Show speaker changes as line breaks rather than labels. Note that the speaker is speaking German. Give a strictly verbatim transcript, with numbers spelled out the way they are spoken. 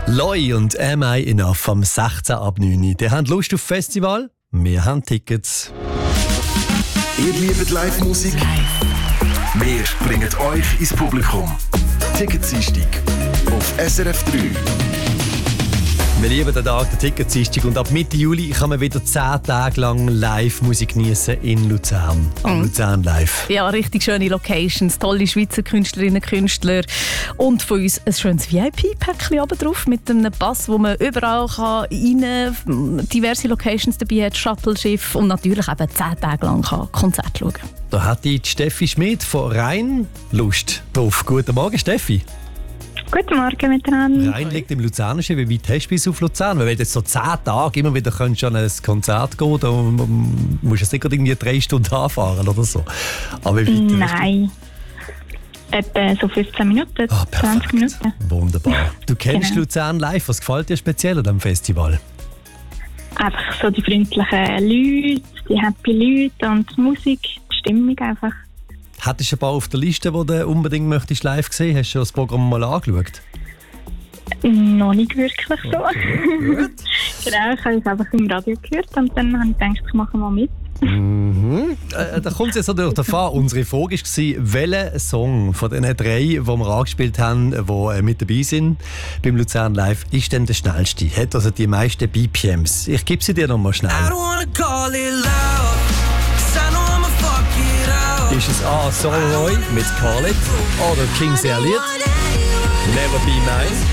Loi und Am I Enough am sechzehnten ab neun. Die haben Lust auf Festival? Wir haben Tickets.
Ihr liebt Live-Musik? Wir bringen euch ins Publikum. Ticketdienstag auf S R F drei.
Wir lieben den Tag der Ticketdienstag und ab Mitte Juli kann man wieder zehn Tage lang Live-Musik genießen in Luzern. Am
Mhm.
Luzern Live.
Ja, richtig schöne Locations, tolle Schweizer Künstlerinnen und Künstler und von uns ein schönes V I P-Päckchen oben drauf mit einem Pass, wo man überall kann rein kann, diverse Locations dabei hat, Shuttle-Schiff und natürlich eben zehn Tage lang kann Konzerte schauen.
Da hat die Steffi Schmidt von Rhein Lust drauf. Guten Morgen, Steffi.
Guten Morgen miteinander.
Rhein liegt im Luzernischen. Wie weit hast du bis auf Luzern? Weil wenn du jetzt so zehn Tage immer wieder könntest an ein Konzert gehen, dann musst du jetzt nicht irgendwie drei Stunden anfahren oder so. Aber wie weit
Nein. Etwa so fünfzehn Minuten,
Ah,
zwanzig Minuten.
Wunderbar. Du kennst
Genau.
Luzern live. Was gefällt dir speziell an diesem Festival?
Einfach so die freundlichen Leute, die happy Leute und die Musik, die Stimmung einfach.
Hattest du ein paar auf der Liste, die du unbedingt möchtest live sehen? Hast du das Programm mal angeschaut?
Noch nicht wirklich so.
Gut.
Genau, ich habe es einfach im Radio gehört und dann habe ich gedacht, ich mache mal mit.
Mhm. Äh, da kommt es jetzt natürlich davon. Unsere Frage war, welcher Song von den drei, die wir angespielt haben, die äh, mit dabei sind beim Luzern Live, ist denn der schnellste? Hat also die meisten B P Ms? Ich gebe sie dir noch mal schnell. Ist es A. Solroy mit Call It oder King's Elliot? Never Be Mine?